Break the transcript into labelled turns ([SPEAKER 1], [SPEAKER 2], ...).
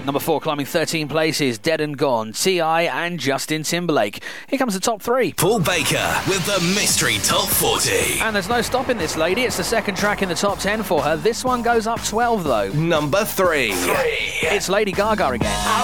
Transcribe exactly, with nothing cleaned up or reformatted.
[SPEAKER 1] Number four, climbing thirteen places, Dead and Gone, T I and Justin Timberlake. Here comes the top three.
[SPEAKER 2] Paul Baker with the Mystery Top forty.
[SPEAKER 1] And there's no stopping this lady. It's the second track in the top ten for her. This one goes up twelve, though.
[SPEAKER 2] Number three.
[SPEAKER 1] It's Lady Gaga again.